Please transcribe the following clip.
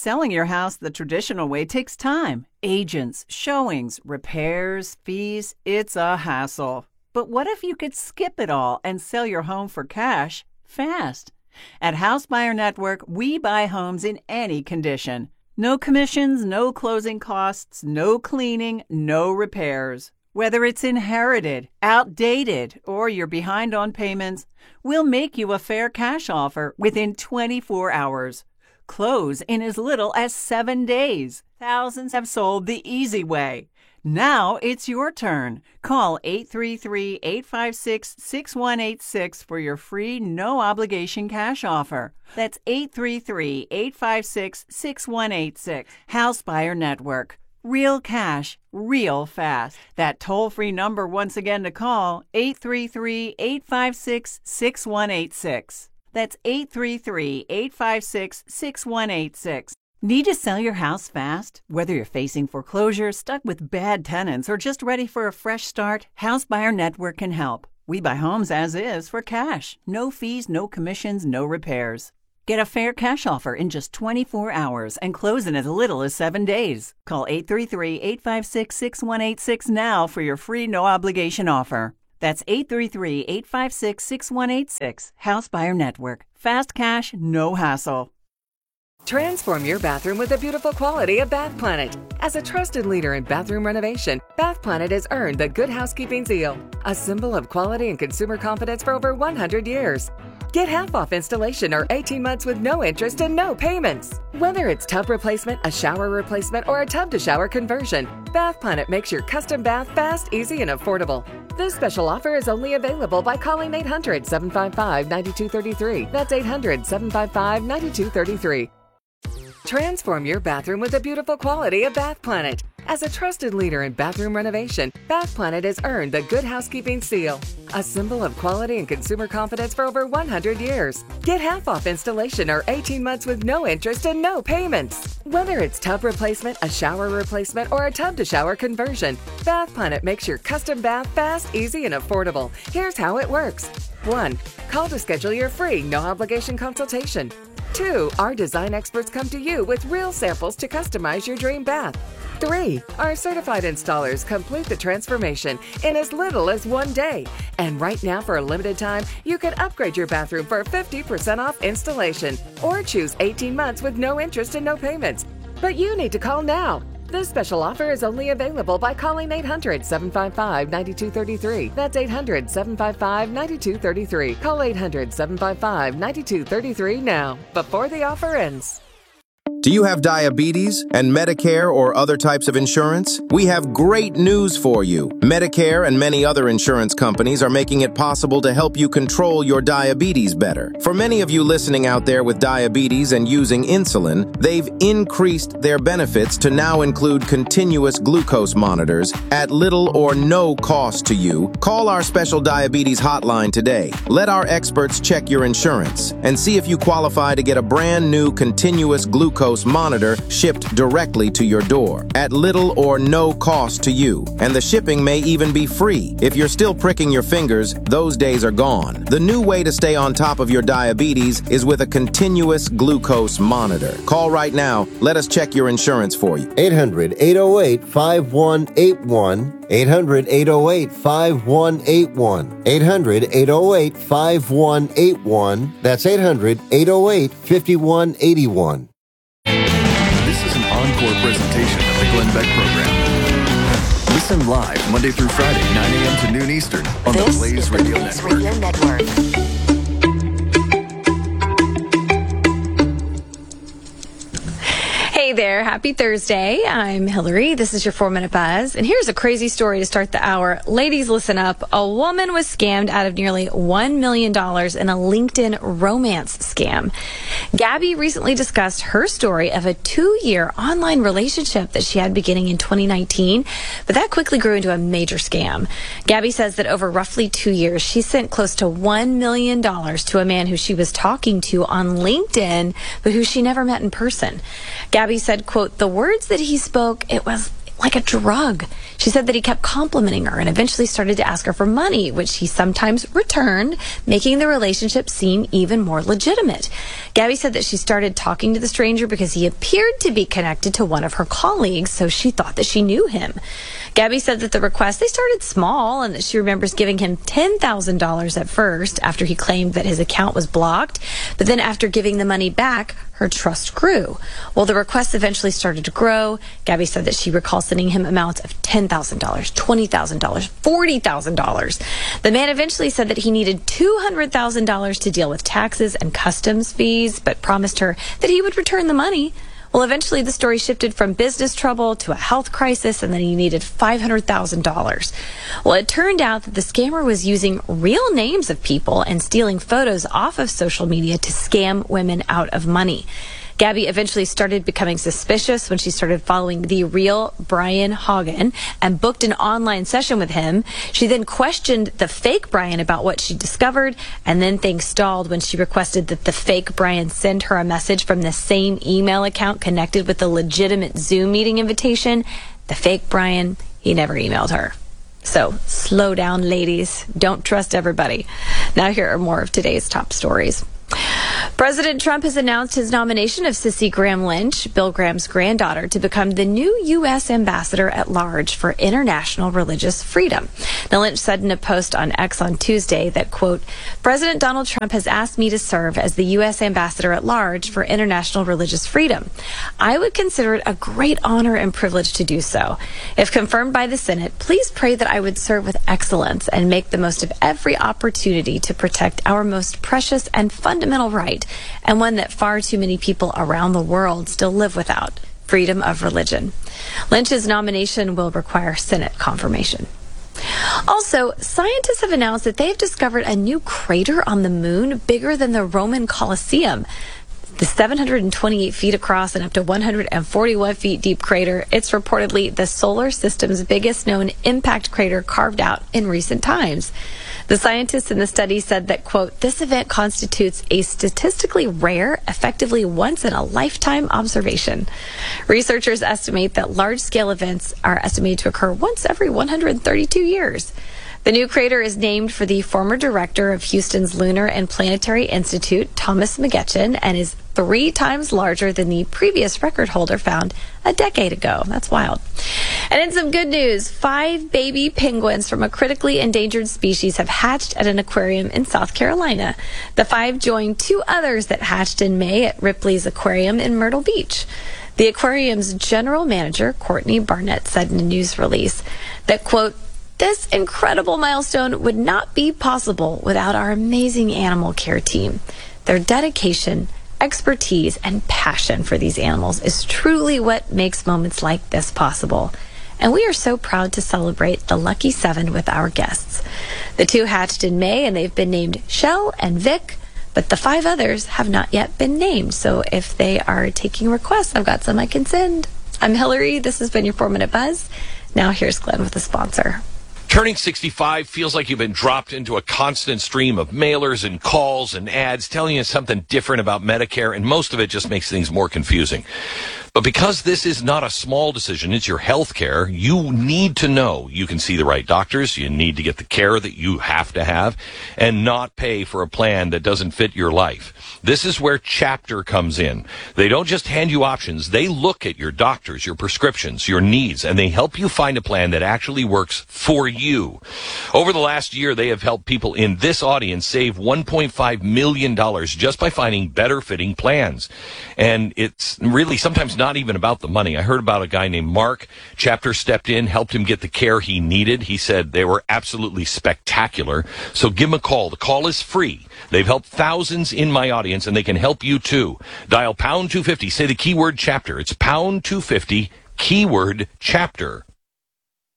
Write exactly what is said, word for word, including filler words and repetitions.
Selling your house the traditional way takes time. Agents, showings, repairs, fees. It's a hassle. But what if you could skip it all and sell your home for cash fast? At House Buyer Network, we buy homes in any condition. No commissions, no closing costs, no cleaning, no repairs. Whether it's inherited, outdated, or you're behind on payments, we'll make you a fair cash offer within twenty-four hours. Close in as little as seven days. Thousands have sold the easy way. Now it's your turn. Call eight three three, eight five six, six one eight six for your free no-obligation cash offer. That's eight three three, eight five six, six one eight six. House Buyer Network. Real cash, real fast. That toll-free number once again to call, eight three three, eight five six, six one eight six. That's eight three three, eight five six, six one eight six. Need to sell your house fast? Whether you're facing foreclosure, stuck with bad tenants, or just ready for a fresh start, House Buyer Network can help. We buy homes as is for cash. No fees, no commissions, no repairs. Get a fair cash offer in just twenty-four hours and close in as little as seven days. Call eight three three, eight five six, six one eight six now for your free no-obligation offer. That's eight three three, eight five six, six one eight six. House Buyer Network. Fast cash, no hassle. Transform your bathroom with the beautiful quality of Bath Planet. As a trusted leader in bathroom renovation, Bath Planet has earned the Good Housekeeping seal, a symbol of quality and consumer confidence for over one hundred years. Get half off installation or eighteen months with no interest and no payments. Whether it's tub replacement, a shower replacement, or a tub-to-shower conversion, Bath Planet makes your custom bath fast, easy, and affordable. This special offer is only available by calling eight hundred, seven five five, nine two three three. That's eight hundred, seven five five, nine two three three. Transform your bathroom with the beautiful quality of Bath Planet. As a trusted leader in bathroom renovation, Bath Planet has earned the Good Housekeeping seal, a symbol of quality and consumer confidence for over one hundred years. Get half off installation or eighteen months with no interest and no payments. Whether it's tub replacement, a shower replacement, or a tub-to-shower conversion, Bath Planet makes your custom bath fast, easy, and affordable. Here's how it works. one. Call to schedule your free no-obligation consultation. two. Our design experts come to you with real samples to customize your dream bath. three. Our certified installers complete the transformation in as little as one day. And right now, for a limited time, you can upgrade your bathroom for fifty percent off installation or choose eighteen months with no interest and no payments. But you need to call now. This special offer is only available by calling eight hundred, seven five five, nine two three three. That's eight hundred, seven five five, nine two three three. Call eight hundred, seven five five, nine two three three now, before the offer ends. Do you have diabetes and Medicare or other types of insurance? We have great news for you. Medicare and many other insurance companies are making it possible to help you control your diabetes better. For many of you listening out there with diabetes and using insulin, they've increased their benefits to now include continuous glucose monitors at little or no cost to you. Call our special diabetes hotline today. Let our experts check your insurance and see if you qualify to get a brand new continuous glucose monitor shipped directly to your door at little or no cost to you. And the shipping may even be free. If you're still pricking your fingers, those days are gone. The new way to stay on top of your diabetes is with a continuous glucose monitor. Call right now. Let us check your insurance for you. eight hundred, eight oh eight, five one eight one. eight hundred, eight oh eight, five one eight one. eight hundred, eight oh eight, five one eight one. That's eight hundred, eight oh eight, five one eight one. This is an encore presentation of the Glenn Beck Program. Listen live Monday through Friday, nine a.m. to noon Eastern on this the Blaze the Radio Blaze Network. Radio Network. Hey there, happy Thursday. I'm Hillary. This is your four minute buzz. And here's a crazy story to start the hour. Ladies, listen up. A woman was scammed out of nearly one million dollars in a LinkedIn romance scam. Gabby recently discussed her story of a two-year online relationship that she had beginning in twenty nineteen, but that quickly grew into a major scam. Gabby says that over roughly two years, she sent close to one million dollars to a man who she was talking to on LinkedIn, but who she never met in person. Gabby said, quote, the words that he spoke, it was like a drug. She said that he kept complimenting her and eventually started to ask her for money, which he sometimes returned, making the relationship seem even more legitimate. Gabby said that she started talking to the stranger because he appeared to be connected to one of her colleagues, so she thought that she knew him. Gabby said that the requests, they started small and that she remembers giving him ten thousand dollars at first after he claimed that his account was blocked. But then after giving the money back, her trust grew. Well, the requests eventually started to grow. Gabby said that she recalls sending him amounts of ten thousand dollars, twenty thousand dollars, forty thousand dollars. The man eventually said that he needed two hundred thousand dollars to deal with taxes and customs fees, but promised her that he would return the money. Well, eventually the story shifted from business trouble to a health crisis, and then he needed five hundred thousand dollars. Well, it turned out that the scammer was using real names of people and stealing photos off of social media to scam women out of money. Gabby eventually started becoming suspicious when she started following the real Brian Hagen and booked an online session with him. She then questioned the fake Brian about what she discovered, and then things stalled when she requested that the fake Brian send her a message from the same email account connected with the legitimate Zoom meeting invitation. The fake Brian, he never emailed her. So slow down, ladies. Don't trust everybody. Now here are more of today's top stories. President Trump has announced his nomination of Cissy Graham Lynch, Bill Graham's granddaughter, to become the new U S ambassador at large for international religious freedom. Now, Lynch said in a post on X on Tuesday that, quote, President Donald Trump has asked me to serve as the U S ambassador at large for international religious freedom. I would consider it a great honor and privilege to do so. If confirmed by the Senate, please pray that I would serve with excellence and make the most of every opportunity to protect our most precious and fundamental right, and one that far too many people around the world still live without: freedom of religion. Lynch's nomination will require Senate confirmation. Also, scientists have announced that they have discovered a new crater on the moon bigger than the Roman Colosseum. The seven hundred twenty-eight feet across and up to one hundred forty-one feet deep crater, it's reportedly the solar system's biggest known impact crater carved out in recent times. The scientists in the study said that, quote, this event constitutes a statistically rare, effectively once-in-a-lifetime observation. Researchers estimate that large-scale events are estimated to occur once every one hundred thirty-two years. The new crater is named for the former director of Houston's Lunar and Planetary Institute, Thomas McGetchen, and is three times larger than the previous record holder found a decade ago. That's wild. And in some good news, five baby penguins from a critically endangered species have hatched at an aquarium in South Carolina. The five joined two others that hatched in May at Ripley's Aquarium in Myrtle Beach. The aquarium's general manager, Courtney Barnett, said in a news release that, quote, this incredible milestone would not be possible without our amazing animal care team. Their dedication, expertise, and passion for these animals is truly what makes moments like this possible. And we are so proud to celebrate the Lucky Seven with our guests. The two hatched in May, and they've been named Shell and Vic, but the five others have not yet been named. So if they are taking requests, I've got some I can send. I'm Hillary. This has been your Four Minute Buzz. Now here's Glenn with the sponsor. Turning sixty-five feels like you've been dropped into a constant stream of mailers and calls and ads telling you something different about Medicare, and most of it just makes things more confusing. But because this is not a small decision, it's your health care, you need to know you can see the right doctors, you need to get the care that you have to have, and not pay for a plan that doesn't fit your life. This is where Chapter comes in. They don't just hand you options, they look at your doctors, your prescriptions, your needs, and they help you find a plan that actually works for you. Over the last year, they have helped people in this audience save one point five million dollars just by finding better-fitting plans. And it's really sometimes not even about the money. I heard about a guy named Mark. Chapter stepped in, helped him get the care he needed. He said they were absolutely spectacular. So give them a call. The call is free. They've helped thousands in my audience, and they can help you too. Dial pound two fifty. Say the keyword Chapter. It's pound two fifty, keyword Chapter.